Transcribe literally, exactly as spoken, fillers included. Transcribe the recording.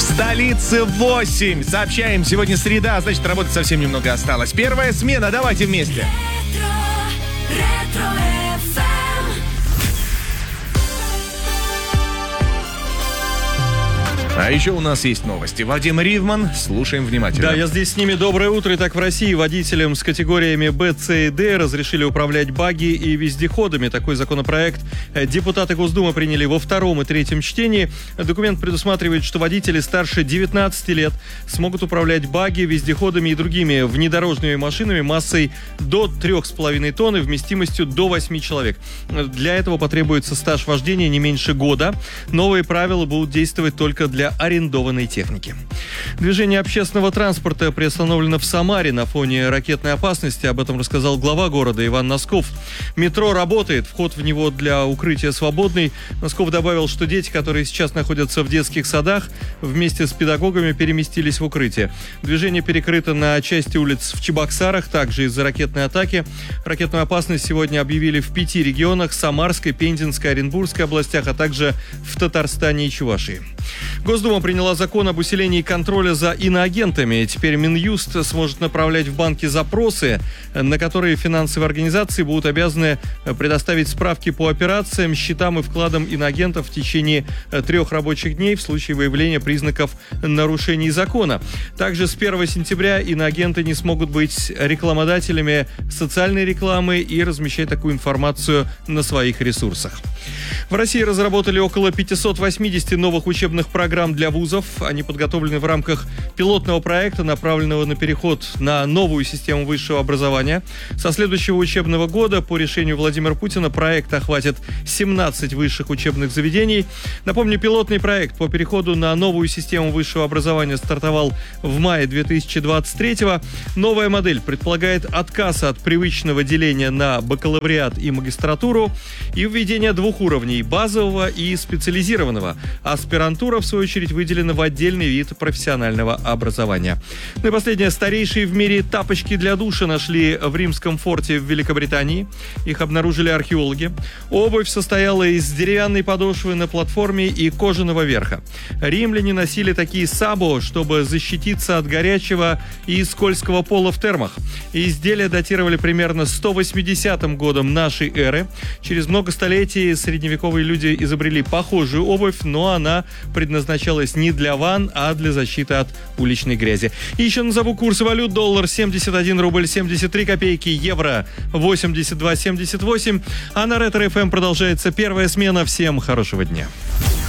Столице восемь. Сообщаем, сегодня среда, значит, работать совсем немного осталось. Первая смена, давайте вместе. А еще у нас есть новости. Вадим Ривман, слушаем внимательно. Да, я здесь с ними. Доброе утро. Итак, в России водителям с категориями Б, С и Д разрешили управлять багги и вездеходами. Такой законопроект депутаты Госдумы приняли во втором и третьем чтении. Документ предусматривает, что водители старше девятнадцати лет смогут управлять багги, вездеходами и другими внедорожными машинами массой до трех с половиной тонн и вместимостью до восьми человек. Для этого потребуется стаж вождения не меньше года. Новые правила будут действовать только для арендованной техники. Движение общественного транспорта приостановлено в Самаре на фоне ракетной опасности. Об этом рассказал глава города Иван Носков. Метро работает, вход в него для укрытия свободный. Носков добавил, что дети, которые сейчас находятся в детских садах, вместе с педагогами переместились в укрытие. Движение перекрыто на части улиц в Чебоксарах, также из-за ракетной атаки. Ракетную опасность сегодня объявили в пяти регионах: Самарской, Пензенской, Оренбургской областях, а также в Татарстане и Чувашии. Госдума приняла закон об усилении контроля за иноагентами. Теперь Минюст сможет направлять в банки запросы, на которые финансовые организации будут обязаны предоставить справки по операциям, счетам и вкладам иноагентов в течение трех рабочих дней в случае выявления признаков нарушений закона. Также с первого сентября иноагенты не смогут быть рекламодателями социальной рекламы и размещать такую информацию на своих ресурсах. В России разработали около пятьсот восемьдесят новых учебных программ для вузов. Они подготовлены в рамках пилотного проекта, направленного на переход на новую систему высшего образования. Со следующего учебного года по решению Владимира Путина проект охватит семнадцать высших учебных заведений. Напомню, пилотный проект по переходу на новую систему высшего образования стартовал в мае две тысячи двадцать третьего. Новая модель предполагает отказ от привычного деления на бакалавриат и магистратуру и введение двух уровней – базового и специализированного. Аспирантура, в свою очередь, выделена в отдельный вид профессионального образования. Ну и последнее. Старейшие в мире тапочки для душа нашли в Римском форте в Великобритании. Их обнаружили археологи. Обувь состояла из деревянной подошвы на платформе и кожаного верха. Римляне носили такие сабо, чтобы защититься от горячего и скользкого пола в термах. Изделия датировали примерно сто восьмидесятым годом нашей эры. Через много столетий средневековые люди изобрели похожую обувь, но она предназначалась не для ванн, а для защиты от уличной грязи. И еще назову курсы валют. Доллар семьдесят один рубль семьдесят три копейки, евро восемьдесят два семьдесят восемь. А на Ретро эф эм продолжается первая смена. Всем хорошего дня.